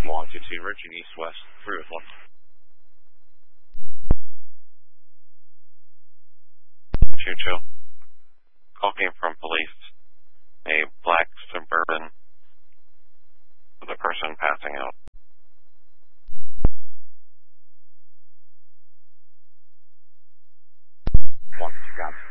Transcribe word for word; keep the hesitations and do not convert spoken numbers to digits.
longitude, Richard East West, three with one. Two two. Call came from police. A black Suburban with a person passing out. One, two, got it.